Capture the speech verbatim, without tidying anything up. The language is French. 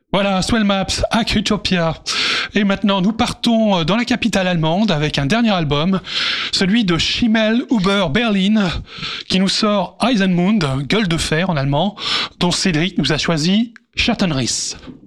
Voilà, Swell Maps, Hack Utopia. Et maintenant, nous partons dans la capitale allemande avec un dernier album, celui de Schimmel Huber Berlin, qui nous sort Eisenmund, gueule de fer en allemand, dont Cédric nous a choisi Schattenriss.